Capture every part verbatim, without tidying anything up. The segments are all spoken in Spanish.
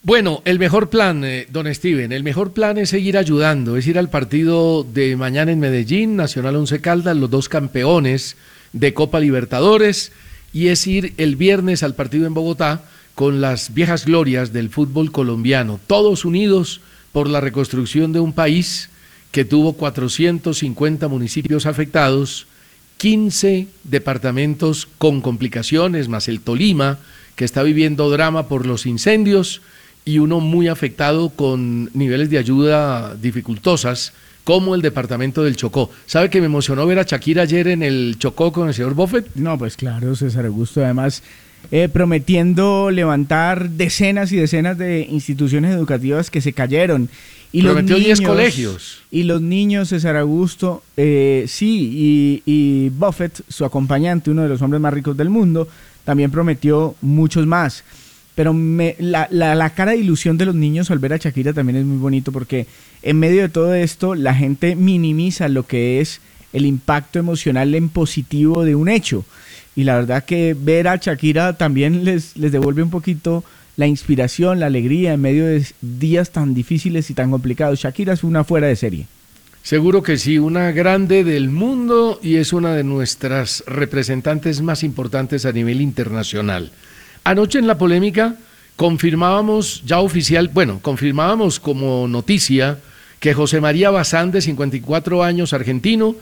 Bueno, el mejor plan, eh, don Steven, el mejor plan es seguir ayudando, es ir al partido de mañana en Medellín, Nacional Once Caldas, los dos campeones de Copa Libertadores, y es ir el viernes al partido en Bogotá con las viejas glorias del fútbol colombiano, todos unidos por la reconstrucción de un país que tuvo cuatrocientos cincuenta municipios afectados, quince departamentos con complicaciones, más el Tolima, que está viviendo drama por los incendios, y uno muy afectado con niveles de ayuda dificultosas, como el departamento del Chocó. ¿Sabe que me emocionó ver a Shakira ayer en el Chocó con el señor Buffett? No, pues claro, César Augusto, además eh, prometiendo levantar decenas y decenas de instituciones educativas que se cayeron. Y prometió los diez niños, colegios. Y los niños, César Augusto, eh, sí, y, y Buffett, su acompañante, uno de los hombres más ricos del mundo, también prometió muchos más. Pero me, la, la, la cara de ilusión de los niños al ver a Shakira también es muy bonito, porque en medio de todo esto la gente minimiza lo que es el impacto emocional en positivo de un hecho. Y la verdad que ver a Shakira también les, les devuelve un poquito la inspiración, la alegría en medio de días tan difíciles y tan complicados. Shakira es una fuera de serie. Seguro que sí, una grande del mundo y es una de nuestras representantes más importantes a nivel internacional. Anoche en la polémica confirmábamos ya oficial, bueno, confirmábamos como noticia que José María Bazán, de cincuenta y cuatro años, argentino,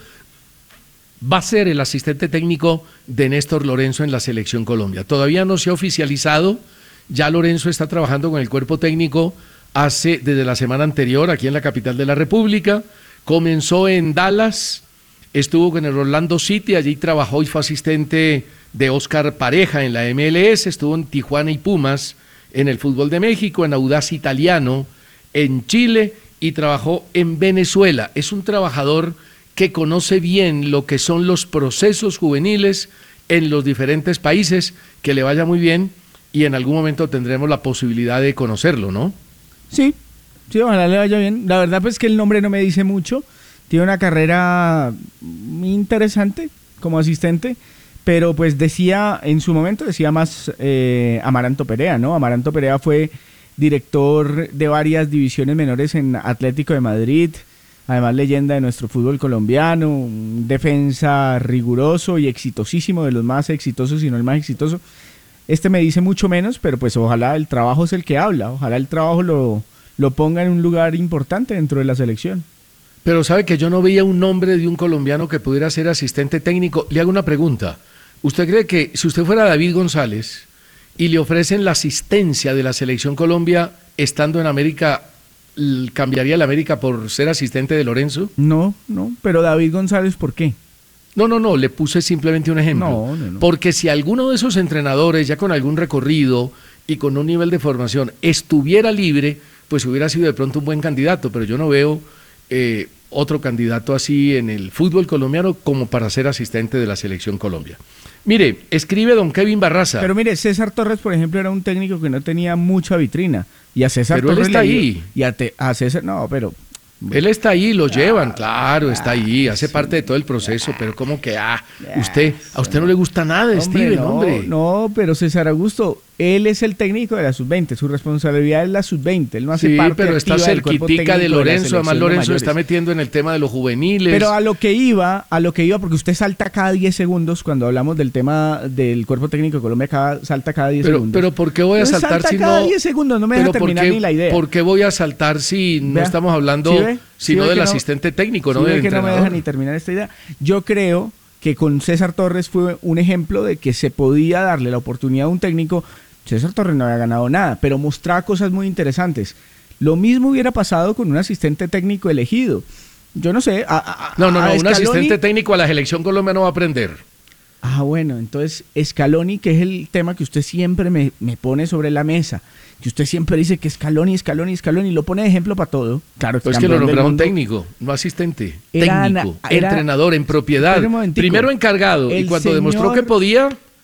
va a ser el asistente técnico de Néstor Lorenzo en la Selección Colombia. Todavía no se ha oficializado, ya Lorenzo está trabajando con el cuerpo técnico hace desde la semana anterior aquí en la capital de la República, comenzó en Dallas, estuvo con el Orlando City, allí trabajó y fue asistente de Oscar Pareja en la M L S, estuvo en Tijuana y Pumas, en el fútbol de México, en Audaz Italiano, en Chile y trabajó en Venezuela. Es un trabajador que conoce bien lo que son los procesos juveniles en los diferentes países, que le vaya muy bien y en algún momento tendremos la posibilidad de conocerlo, ¿no? Sí, sí, ojalá le vaya bien. La verdad pues que el nombre no me dice mucho, tiene una carrera interesante como asistente, pero pues decía, en su momento decía más eh, Amaranto Perea, ¿no? Amaranto Perea fue director de varias divisiones menores en Atlético de Madrid, además leyenda de nuestro fútbol colombiano, un defensa riguroso y exitosísimo, de los más exitosos, si no el más exitoso. Este me dice mucho menos, pero pues ojalá el trabajo es el que habla, ojalá el trabajo lo, lo ponga en un lugar importante dentro de la selección. Pero sabe que yo no veía un nombre de un colombiano que pudiera ser asistente técnico. Le hago una pregunta. ¿Usted cree que si usted fuera David González y le ofrecen la asistencia de la Selección Colombia estando en América, cambiaría la América por ser asistente de Lorenzo? No, no, pero David González, ¿por qué? No, no, no, le puse simplemente un ejemplo. No, no, no. Porque si alguno de esos entrenadores, ya con algún recorrido y con un nivel de formación, estuviera libre, pues hubiera sido de pronto un buen candidato, pero yo no veo eh, otro candidato así en el fútbol colombiano como para ser asistente de la Selección Colombia. Mire, escribe don Kevin Barraza. Pero mire, César Torres, por ejemplo, era un técnico que no tenía mucha vitrina. Y a César pero Torres él está le, ahí. Y a, te, a César, no, pero... Él está ahí, lo llevan, claro, está ahí, hace parte de todo el proceso, pero como que, ah, usted, a usted no le gusta nada, hombre, Steven, no, hombre. No, pero César Augusto, él es el técnico de la sub veinte, su responsabilidad es la sub veinte, él no hace sí, parte pero está cerquitica de Lorenzo, de además Lorenzo de está metiendo en el tema de los juveniles. Pero a lo que iba, a lo que iba, porque usted salta cada diez segundos cuando hablamos del tema del cuerpo técnico de Colombia, cada, salta cada diez pero, segundos. Pero ¿por qué voy a saltar salta si cada no? diez segundos, no me deja terminar qué, ni la idea. ¿Por qué voy a saltar si no Vea, estamos hablando, ¿sí sino ¿sí del no, asistente técnico, ¿sí no del que entrenador? No me deja ni terminar esta idea. Yo creo que con César Torres fue un ejemplo de que se podía darle la oportunidad a un técnico. César Torres no había ganado nada, pero mostraba cosas muy interesantes. Lo mismo hubiera pasado con un asistente técnico elegido. Yo no sé. A, a, no, no, no, a un Scaloni, asistente técnico a la Selección Colombia no va a aprender. Ah, bueno, entonces Scaloni, que es el tema que usted siempre me, me pone sobre la mesa, que usted siempre dice que Scaloni, Scaloni, Scaloni, lo pone de ejemplo para todo. Claro, pues es que lo nombraron técnico, no asistente. Era, técnico, era, entrenador, en propiedad. Primero encargado, y cuando señor, demostró que podía,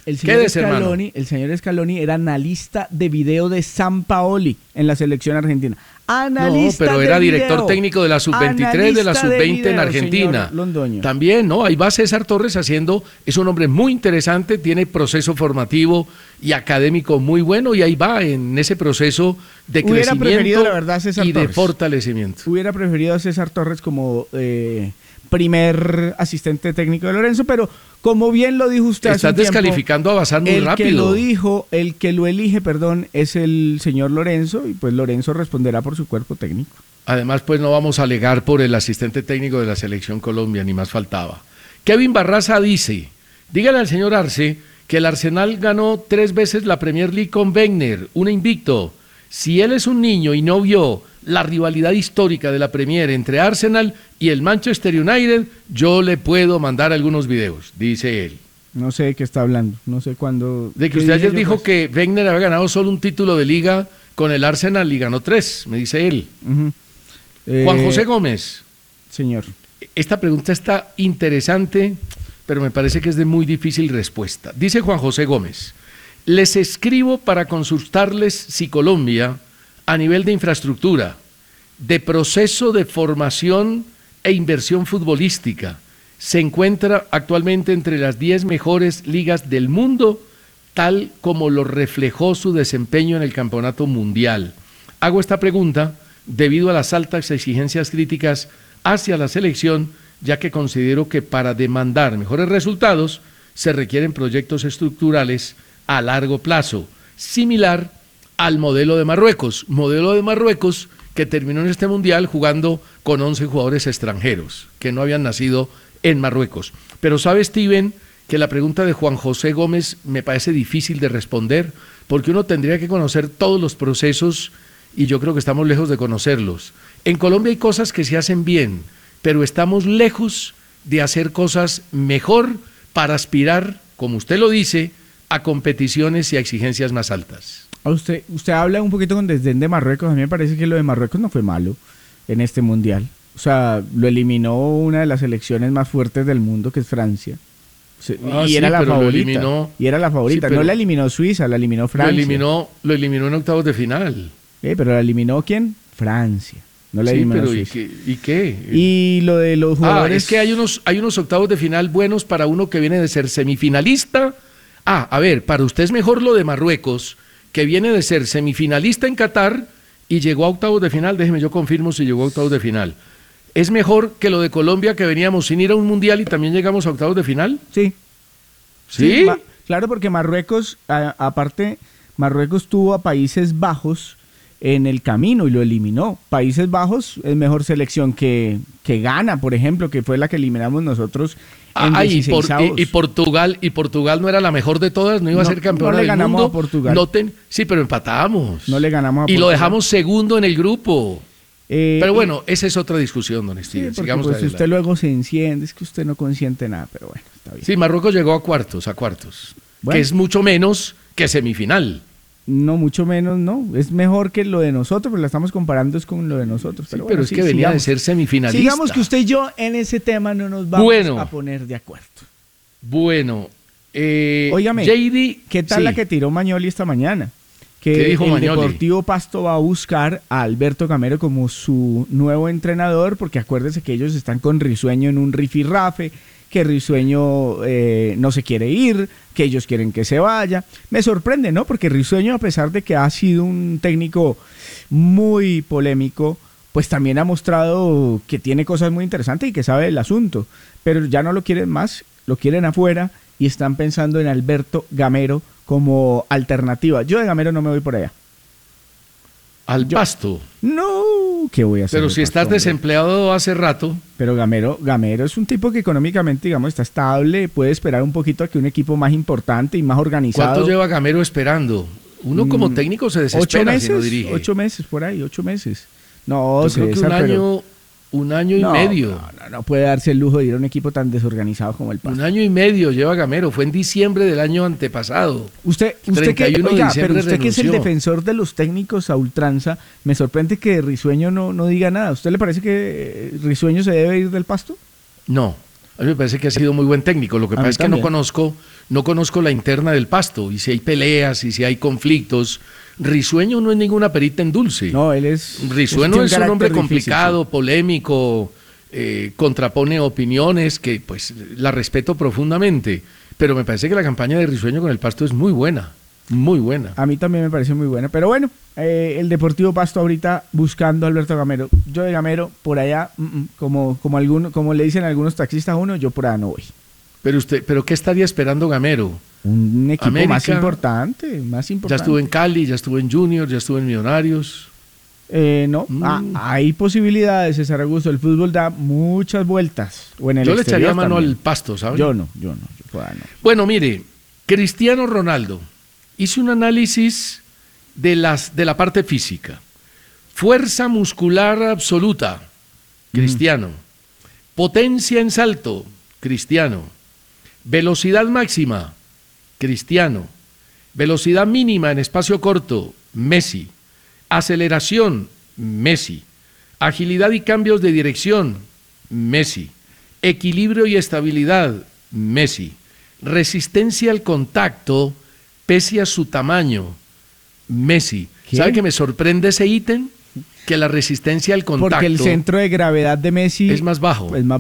El señor Quédese, Scaloni, hermano. el señor Scaloni era analista de video de Sampaoli en la selección argentina. Analista no, pero de era video. director técnico de la sub veintitrés, de la Analista sub veinte en video, Argentina. señor Londoño. También, ¿no? Ahí va César Torres haciendo, es un hombre muy interesante, tiene proceso formativo y académico muy bueno y ahí va en ese proceso de Hubiera preferido, crecimiento la verdad, César y de Torres. fortalecimiento. Hubiera preferido a César Torres como eh, primer asistente técnico de Lorenzo, pero como bien lo dijo usted hace Estás un tiempo, descalificando a Bazán muy el rápido. que lo dijo, el que lo elige, perdón, es el señor Lorenzo y pues Lorenzo responderá por su cuerpo técnico. Además, pues no vamos a alegar por el asistente técnico de la Selección Colombia, ni más faltaba. Kevin Barraza dice, dígale al señor Arce que el Arsenal ganó tres veces la Premier League con Wenger, un invicto. Si él es un niño y no vio la rivalidad histórica de la Premier entre Arsenal y el Manchester United, yo le puedo mandar algunos videos, dice él. No sé de qué está hablando, no sé cuándo. De que ¿qué usted dije ayer yo, dijo pues? que Wenger había ganado solo un título de liga con el Arsenal y ganó tres, me dice él. Uh-huh. eh, Juan José Gómez. Señor. Esta pregunta está interesante, pero me parece que es de muy difícil respuesta. Dice Juan José Gómez, les escribo para consultarles si Colombia, a nivel de infraestructura, de proceso de formación e inversión futbolística, se encuentra actualmente entre las diez mejores ligas del mundo, tal como lo reflejó su desempeño en el Campeonato Mundial. Hago esta pregunta debido a las altas exigencias críticas hacia la selección, ya que considero que para demandar mejores resultados se requieren proyectos estructurales a largo plazo, similar al modelo de Marruecos, modelo de Marruecos que terminó en este mundial jugando con once jugadores extranjeros que no habían nacido en Marruecos. Pero sabe, Steven, que la pregunta de Juan José Gómez me parece difícil de responder porque uno tendría que conocer todos los procesos y yo creo que estamos lejos de conocerlos. En Colombia hay cosas que se hacen bien, pero estamos lejos de hacer cosas mejor para aspirar, como usted lo dice, a competiciones y a exigencias más altas. A usted, usted habla un poquito con desdén de Marruecos. A mí me parece que lo de Marruecos no fue malo en este mundial. O sea, lo eliminó una de las selecciones más fuertes del mundo, que es Francia. Ah, y, sí, era la pero lo favorita, eliminó. y era la favorita. Sí, pero no la eliminó Suiza, la eliminó Francia. Lo eliminó, lo eliminó en octavos de final. Eh, pero la eliminó ¿quién? Francia. No la Sí, eliminó pero ¿y Suiza. qué? ¿Y qué? Y lo de los jugadores... Ah, es que hay unos, hay unos octavos de final buenos para uno que viene de ser semifinalista. Ah, a ver, para usted es mejor lo de Marruecos, que viene de ser semifinalista en Qatar y llegó a octavos de final. Déjeme, yo confirmo si llegó a octavos de final. ¿Es mejor que lo de Colombia, que veníamos sin ir a un mundial y también llegamos a octavos de final? Sí. ¿Sí? Sí, ma- claro, porque Marruecos, a- aparte, Marruecos tuvo a Países Bajos en el camino y lo eliminó. Países Bajos es mejor selección que, que Ghana, por ejemplo, que fue la que eliminamos nosotros en Ah, y, por- dieciseisavos. y- y Portugal, y Portugal no era la mejor de todas, no iba a No, ser campeona no le del ganamos mundo. a Portugal. No ten- sí, pero empatamos. No le ganamos a Y lo Portugal. dejamos segundo en el grupo. Eh, Pero y- bueno, esa es otra discusión, don sí, Steven. porque Sigamos pues adelante. usted luego se enciende, es que usted no consiente nada, pero bueno, está bien. Sí, Marruecos llegó a cuartos, a cuartos. Bueno. Que es mucho menos que semifinal. No, mucho menos, no. Es mejor que lo de nosotros, pero la estamos comparando es con lo de nosotros. Sí, Pero, pero bueno, es sí, que venía sigamos. de ser semifinalista. Sigamos que usted y yo en ese tema no nos vamos Bueno. a poner de acuerdo. Bueno, eh, Óigame, J D, ¿qué tal sí. la que tiró Magnoli esta mañana? Que ¿Qué dijo el Magnoli? Deportivo Pasto va a buscar a Alberto Gamero como su nuevo entrenador, porque acuérdese que ellos están con Risueño en un rifirrafe, que Risueño eh, no se quiere ir, que ellos quieren que se vaya. Me sorprende, ¿no? Porque Risueño, a pesar de que ha sido un técnico muy polémico, pues también ha mostrado que tiene cosas muy interesantes y que sabe el asunto. Pero ya no lo quieren más, lo quieren afuera y están pensando en Alberto Gamero como alternativa. Yo de Gamero no me voy por allá. Al Yo- Pasto. No, ¿qué voy a hacer? Pero de si Pasto, estás hombre? desempleado hace rato, Pero Gamero, Gamero es un tipo que económicamente, digamos, está estable, puede esperar un poquito a que un equipo más importante y más organizado. ¿cuánto lleva Gamero esperando? Uno como Mm, técnico se ¿Ocho desespera meses? si no dirige. Ocho meses, por ahí, ocho meses. No, Yo creo que un César, pero- año, un año y No, medio. No, no, no puede darse el lujo de ir a un equipo tan desorganizado como el Pasto. Un año y medio lleva Gamero. Fue en diciembre del año antepasado. Usted, usted que, treinta y uno de oiga, diciembre pero usted que es el renunció. defensor de los técnicos a ultranza, me sorprende que Risueño no, no diga nada. ¿A usted le parece que eh, Risueño se debe ir del Pasto? No, A mí me parece que ha sido muy buen técnico. Lo que A pasa mí es que no también. conozco, no conozco la interna del Pasto, y si hay peleas, y si hay conflictos. Risueño no es ninguna perita en dulce. No, él es... Risueño tiene es un carácter hombre difícil, complicado, polémico, eh, contrapone opiniones que pues la respeto profundamente, pero me parece que la campaña de Risueño con el Pasto es muy buena, muy buena. sí. A mí también me parece muy buena. Pero bueno, eh, el Deportivo Pasto ahorita buscando a Alberto Gamero. Yo de Gamero, por allá, mm, mm, como, como, alguno, como le dicen algunos taxistas a uno, yo por allá no voy. Pero usted, pero ¿qué estaría esperando Gamero? Un equipo América, más importante, más Ya importante. estuvo en Cali, ya estuvo en Junior, ya estuvo en Millonarios. Eh, no, Mm. ah, hay posibilidades, César Augusto. El fútbol da muchas vueltas. O en el Yo le exterior echaría mano también. al Pasto, ¿sabes? Yo no, yo no, yo por allá no. Bueno, mire, Cristiano Ronaldo hizo un análisis de, las, de la parte física. Fuerza muscular absoluta, Cristiano. Potencia en salto, Cristiano. Velocidad máxima, Cristiano. Velocidad mínima en espacio corto, Messi. Aceleración, Messi. Agilidad y cambios de dirección, Messi. Equilibrio y estabilidad, Messi. Resistencia al contacto, pese a su tamaño, Messi. ¿Qué? ¿Sabe que me sorprende ese ítem? Que la resistencia al contacto Porque el centro de gravedad de Messi es más bajo. es más